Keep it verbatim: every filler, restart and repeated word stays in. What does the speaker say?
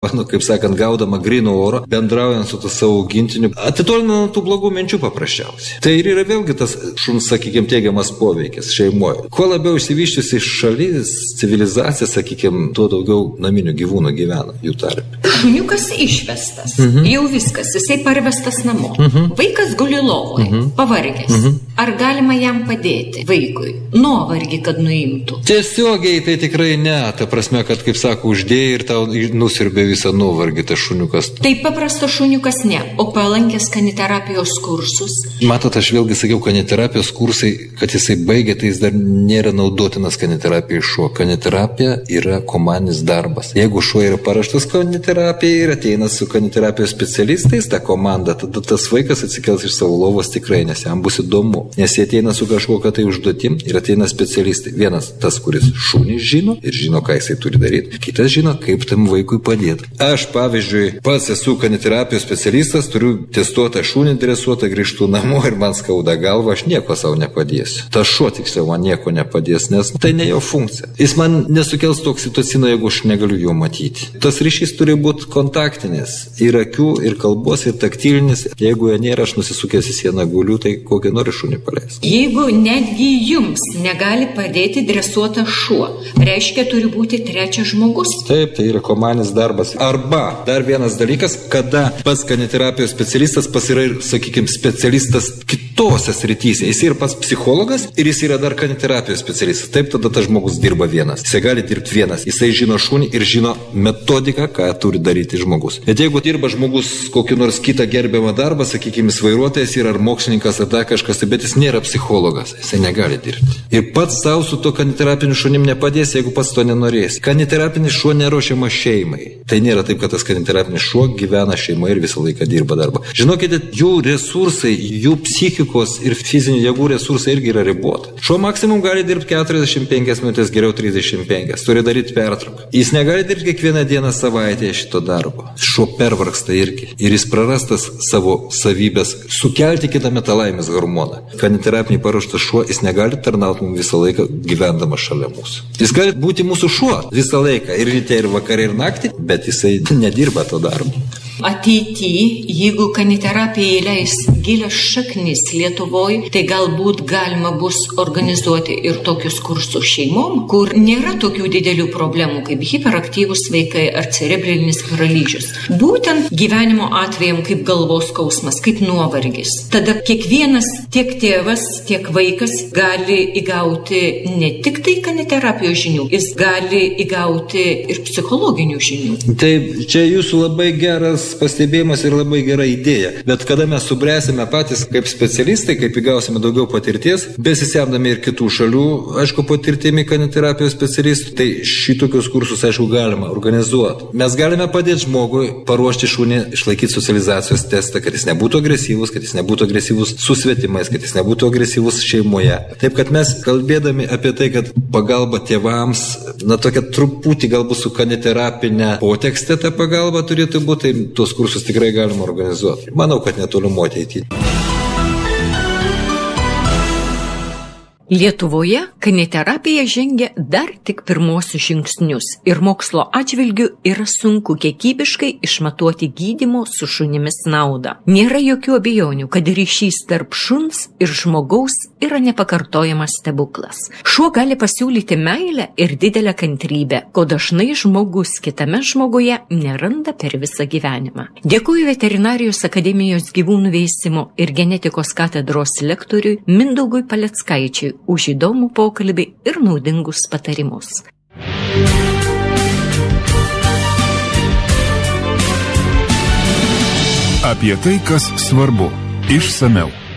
nu, kaip sakant, gaudama grino oro, bendraujant su tas savo augintiniu, atitolina tų blogų minčių paprasčiausiai. Tai ir yra vėlgi tas šuns, sakykime, teigiamas poveikis šeimoje. Kuo labiau išsivyščiusi šalis, civilizacija, sakykime, tuo daugiau naminių gyvūnų gyvena jų tarp. Šuniukas išvestas, mhm. jau viskas, jisai parvestas namo. Mhm. Vaikas guli lovoje, mhm. pavargęs. Mhm. Ar galima jam padėti vaikui? Nuovargį, kad nuimtų? Tiesiogiai tai tikrai ne, ta prasme, kad, kaip sako, uždėjai ir tau nusirbė visą nuovargį tas šuniukas. Tai paprastas šuniukas ne, o palankęs kaniterapijos kursus. Matot, aš vėlgi sakiau, kaniterapijos kursai, kad jisai baigė, tai jis dar nėra naudotinas kaniterapijai šuo. Kaniterapija yra komandinis darbas. Jeigu šuo yra paraštas kaniterapijai ir ateina su kaniterapijos specialistais, ta komanda, tada tas vaikas atsikels iš savo lovos tikrai, nes jam bus įdomu. Nes jie ateina su kažkokia tai užduotim ir ateina specialistai. Vienas tas, kuris šunį žino ir žino, ką jisai turi daryti. Kitas žino, kaip tam vaikui padėti. Aš, pavyzdžiui, pats esu kaniterapijos specialistas, turiu testuotą šunį dresuotą, grįžtu namo ir man skauda galva, aš nieko savo nepadėsiu. Ta šuo tiksliau man nieko nepadės, nes tai ne jo funkcija. Jis man nesukels oksitocino, jeigu aš negaliu jo matyti. Tas ryšys turi būti kontaktinis. Ir akių, ir kalbos, ir taktilinis. Jeigu jo nėra, aš nusisukęs į sieną guliu, tai kokį nori šunį paleis. Jeigu netgi jums negali padėti dresuotas šuo, reiškia, turi būti trečias žmogus. Taip, tai yra komandinis darbas. Arba dar vienas dalykas, kada pats kaniterapijos specialistas pas yra ir, sakykime, specialistas kitose srityse. Jis yra pats psichologas ir jis yra dar kaniterapijos specialistas. Taip, tada tas žmogus dirba vienas. Jisai gali dirbti vienas. Jisai žino šunį ir žino metodiką, ką turi daryti žmogus. Bet jeigu dirba žmogus kokį nors kitą gerbiamą darbą, sakykime, vairuotojas yra ar mokslininkas ar dar kažkas, bet jis nėra psichologas. Jisai negali dirbti. Ir pats savo su to kaniterapiniu šunim nepadės, jeigu pats to nenorės. Kaniterapinis šuo neruošiamas šeimai. Tai nėra taip, kad tas kaniterapinis šuo gyvena šeimoje ir visą laiką dirba darbą. Žinokite, jų resursai, jų psichikos ir fizinių jėgų resursai irgi yra riboti. Šuo maksimum gali dirbti keturiasdešimt penkias minutės, geriau trisdešimt penkias. Turi daryti pertrauką. Jis negali dirbti kiekvieną dieną savaitėje šito darbo. Šuo pervargsta irgi. Ir jis prarastas savo savybės sukelti kitą metalaimės hormoną. Kaniterapiniai paruoštas šuo, jis negali tarnauti mums visą laiką gyvendamas šalia mūsų. Jis gali būti mūsų šuo visą laiką, ir ryte, ir vakarė, ir naktį, bet jisai nedirba to darbo. Ateityje, jeigu kaniterapija įleis gilias šaknis Lietuvoje, tai galbūt galima bus organizuoti ir tokius kursus šeimom, kur nėra tokių didelių problemų kaip hiperaktyvūs vaikai ar cerebrinis paralyžius. Būtent gyvenimo atvejam kaip galvos skausmas, kaip nuovargis. Tada kiekvienas, tiek tėvas, tiek vaikas gali įgauti ne tik tai kaniterapijos žinių, jis gali įgauti ir psichologinių žinių. Taip, čia jūsų labai geras pastebėjimas ir labai gera idėja. Bet kada mes subręsime patys kaip specialistai, kaip įgausime daugiau patirties, besisemdami ir kitų šalių, aišku, patirtimi kaniterapijos specialistų, tai šitokius kursus, aišku, galima organizuoti. Mes galime padėti žmogui paruošti šunį, išlaikyti socializacijos testą, kad jis nebūtų agresyvus, kad jis nebūtų agresyvus su svetimais, kad jis nebūtų agresyvus šeimoje. Taip, kad mes kalbėdami apie tai, kad pagalba tėvams, na, tokia truputį galbūt su kaniterapinė potekste ta pagalba turėtų būti, tai tuos kursus tikrai galima organizuoti. Manau, kad netolimo ateityje. Lietuvoje kaniterapija žengia dar tik pirmosius žingsnius ir mokslo atžvilgiu yra sunku kiekybiškai išmatuoti gydymo su šunimis naudą. Nėra jokių abejonių, kad ryšys tarp šuns ir žmogaus yra nepakartojamas stebuklas. Šuo gali pasiūlyti meilę ir didelę kantrybę, ko dažnai žmogus kitame žmoguje neranda per visą gyvenimą. Dėkuoju Veterinarijos akademijos gyvūnų veisimo ir genetikos katedros lektoriui Mindaugui Paleckaičiui už įdomų pokalbį ir naudingus patarimus. Apie tai, kas svarbu, išsamiau.